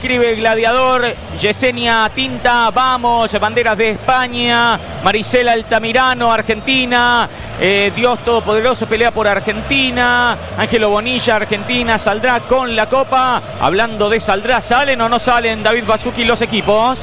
escribe Gladiador. Yesenia Tinta, vamos. Banderas de España. Marisela Altamirano, Argentina. Dios Todopoderoso pelea por Argentina. Ángelo Bonilla, Argentina saldrá con la copa. Hablando de saldrá, ¿salen o no salen, David Bassucchi, los equipos?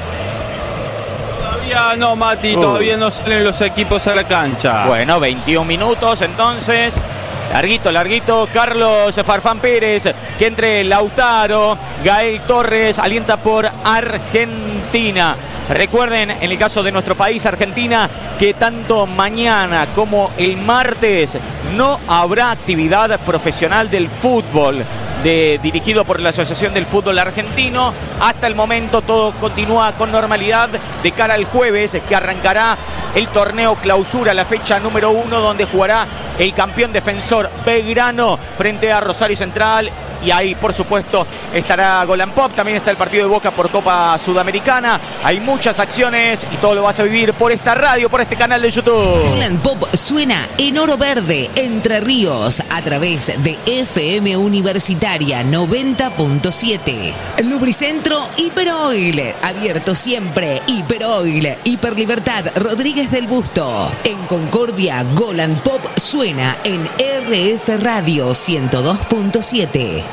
Todavía no, Mati, todavía no salen los equipos a la cancha. Bueno, 21 minutos entonces. Larguito, Carlos Farfán Pérez, que entre Lautaro, Gael Torres, alienta por Argentina. Recuerden, en el caso de nuestro país, Argentina, que tanto mañana como el martes no habrá actividad profesional del fútbol dirigido por la Asociación del Fútbol Argentino. Hasta el momento todo continúa con normalidad de cara al jueves, que arrancará el torneo clausura, la fecha número 1, donde jugará el campeón defensor Belgrano frente a Rosario Central. Y ahí, por supuesto, estará Golan Pop. También está el partido de Boca por Copa Sudamericana. Hay muchas acciones y todo lo vas a vivir por esta radio, por este canal de YouTube. Golan Pop suena en Oro Verde, Entre Ríos, a través de FM Universitaria 90.7. Lubricentro Hiperoil, abierto siempre. Hiperoil, Hiperlibertad, Rodríguez del Busto. En Concordia, Golan Pop suena en RF Radio 102.7.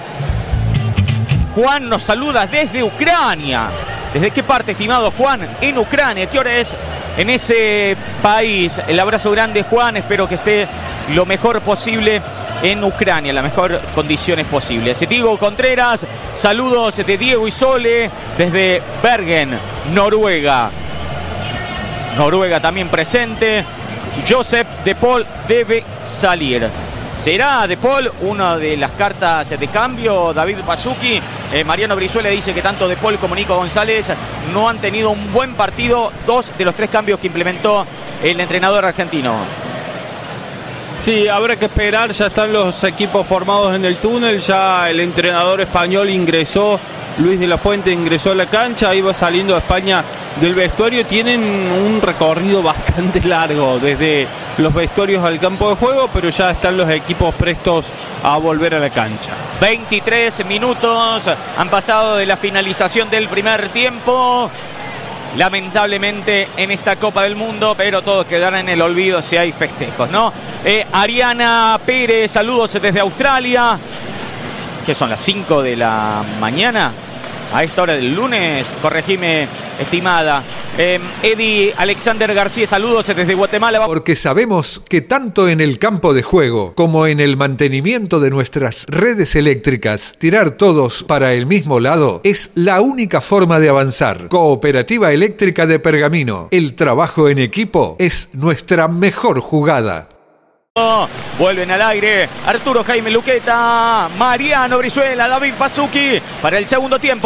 Juan nos saluda desde Ucrania. ¿Desde qué parte, estimado Juan? En Ucrania. ¿Qué hora es en ese país? El abrazo grande, Juan. Espero que esté lo mejor posible en Ucrania, las mejores condiciones posibles. Diego Contreras, saludos de Diego y Sole desde Bergen, Noruega. Noruega también presente. Joseph De Paul debe salir. ¿Será De Paul una de las cartas de cambio, David Bassucchi? Mariano Brizuela dice que tanto De Paul como Nico González no han tenido un buen partido. 2 de los 3 cambios que implementó el entrenador argentino. Sí, habrá que esperar, ya están los equipos formados en el túnel, ya el entrenador español ingresó, Luis de la Fuente ingresó a la cancha, ahí va saliendo a España del vestuario. Tienen un recorrido bastante largo desde los vestuarios al campo de juego, pero ya están los equipos prestos a volver a la cancha. 23 minutos han pasado de la finalización del primer tiempo. Lamentablemente en esta Copa del Mundo, pero todos quedarán en el olvido si hay festejos, ¿no? Ariana Pérez, saludos desde Australia. Que son las 5 de la mañana a esta hora del lunes, corregime, estimada. Eddie Alexander García, saludos desde Guatemala. Porque sabemos que tanto en el campo de juego como en el mantenimiento de nuestras redes eléctricas, tirar todos para el mismo lado es la única forma de avanzar. Cooperativa Eléctrica de Pergamino, el trabajo en equipo es nuestra mejor jugada. Vuelven al aire Arturo Jaime Luqueta, Mariano Brizuela, David Bassucchi para el segundo tiempo.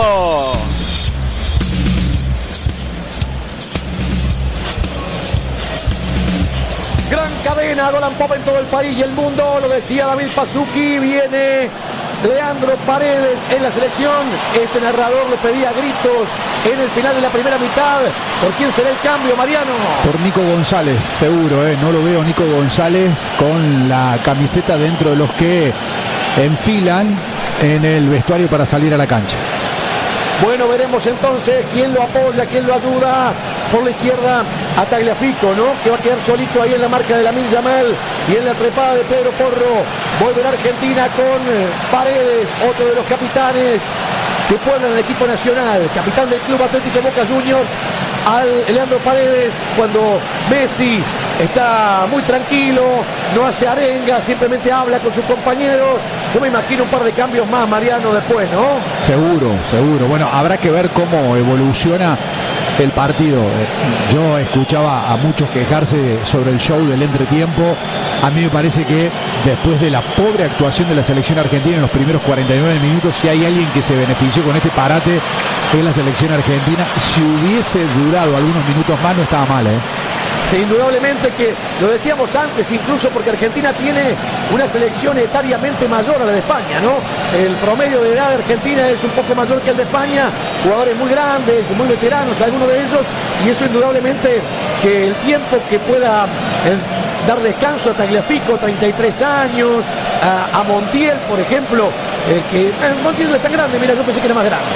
Gran cadena, Golan Pop en todo el país y el mundo, lo decía David Bassucchi. Viene Leandro Paredes en la selección. Este narrador lo pedía a gritos en el final de la primera mitad. ¿Por quién será el cambio, Mariano? Por Nico González, seguro, no lo veo Nico González con la camiseta dentro de los que enfilan en el vestuario para salir a la cancha. Bueno, veremos entonces quién lo apoya, quién lo ayuda. Por la izquierda a Tagliafico, ¿no? Que va a quedar solito ahí en la marca de Lamine Yamal y en la trepada de Pedro Porro. Volverá Argentina con Paredes, otro de los capitanes que pueblan el equipo nacional, capitán del Club Atlético Boca Juniors, al Leandro Paredes, cuando Messi está muy tranquilo, no hace arenga, simplemente habla con sus compañeros. Yo me imagino un par de cambios más, Mariano, después, ¿no? Seguro. Bueno, habrá que ver cómo evoluciona el partido. Yo escuchaba a muchos quejarse sobre el show del entretiempo. A mí me parece que después de la pobre actuación de la selección argentina en los primeros 49 minutos, si hay alguien que se benefició con este parate es la selección argentina. Si hubiese durado algunos minutos más no estaba mal, Indudablemente que lo decíamos antes, incluso porque Argentina tiene una selección etariamente mayor a la de España, ¿no? El promedio de edad de Argentina es un poco mayor que el de España, jugadores muy grandes, muy veteranos, algunos de ellos, y eso indudablemente que el tiempo que pueda dar descanso a Tagliafico, 33 años, a Montiel, por ejemplo, que Montiel no es tan grande, mira, yo pensé que era más grande.